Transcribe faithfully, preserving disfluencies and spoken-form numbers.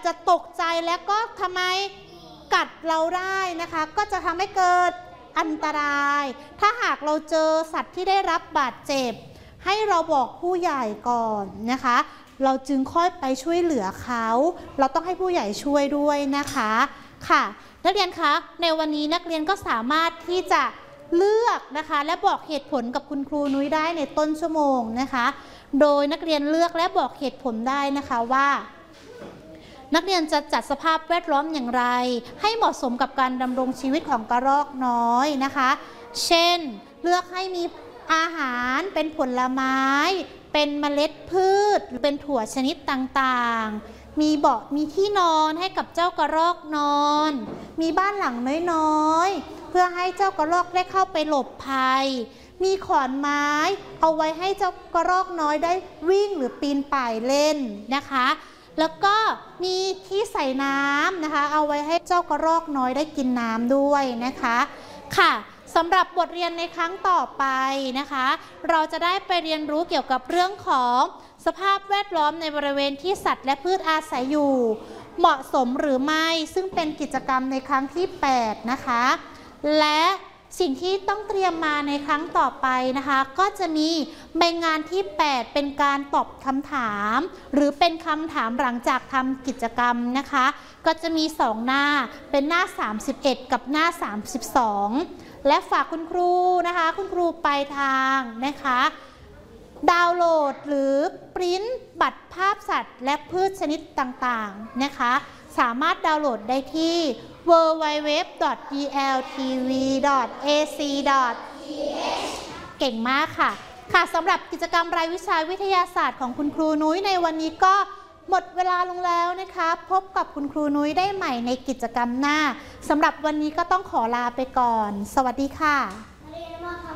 จะตกใจแล้วก็ทำไมกัดเราได้นะคะก็จะทำให้เกิดอันตรายถ้าหากเราเจอสัตว์ที่ได้รับบาดเจ็บให้เราบอกผู้ใหญ่ก่อนนะคะเราจึงค่อยไปช่วยเหลือเขาเราต้องให้ผู้ใหญ่ช่วยด้วยนะคะค่ะนักเรียนคะในวันนี้นักเรียนก็สามารถที่จะเลือกนะคะและบอกเหตุผลกับคุณครูนุ้ยได้ในต้นชั่วโมงนะคะโดยนักเรียนเลือกและบอกเหตุผลได้นะคะว่านักเรียนจะจัดสภาพแวดล้อมอย่างไรให้เหมาะสมกับการดำรงชีวิตของกระรอกน้อยนะคะเช่นเลือกให้มีอาหารเป็นผลไม้เป็นเมล็ดพืชหรือเป็นถั่วชนิดต่างๆมีเบาะมีที่นอนให้กับเจ้ากระรอกนอนมีบ้านหลังน้อยๆเพื่อให้เจ้ากระรอกได้เข้าไปหลบภัยมีขอนไม้เอาไว้ให้เจ้ากระรอกน้อยได้วิ่งหรือปีนป่ายเล่นนะคะแล้วก็มีที่ใส่น้ำนะคะเอาไว้ให้เจ้ากระรอกน้อยได้กินน้ำด้วยนะคะค่ะสำหรับบทเรียนในครั้งต่อไปนะคะเราจะได้ไปเรียนรู้เกี่ยวกับเรื่องของสภาพแวดล้อมในบริเวณที่สัตว์และพืชอาศัยอยู่เหมาะสมหรือไม่ซึ่งเป็นกิจกรรมในครั้งที่แปดนะคะและสิ่งที่ต้องเตรียมมาในครั้งต่อไปนะคะก็จะมีใบงานที่แปดเป็นการตอบคำถามหรือเป็นคำถามหลังจากทำกิจกรรมนะคะก็จะมีสองหน้าเป็นหน้าสามสิบเอ็ดกับหน้าสามสิบสองและฝากคุณครูนะคะคุณครูปลายทางนะคะดาวน์โหลดหรือปริ้นบัตรภาพสัตว์และพืชชนิดต่างๆนะคะสามารถดาวน์โหลดได้ที่ ดับเบิลยู ดับเบิลยู ดับเบิลยู ดอท ดี แอล ที วี ดอท เอ ซี ดอท ที เอช เก่งมากค่ะค่ะสำหรับกิจกรรมรายวิชาวิทยาศาสตร์ของคุณครูนุ้ยในวันนี้ก็หมดเวลาลงแล้วนะคะพบกับคุณครูนุ้ยได้ใหม่ในกิจกรรมหน้าสำหรับวันนี้ก็ต้องขอลาไปก่อนสวัสดีค่ะ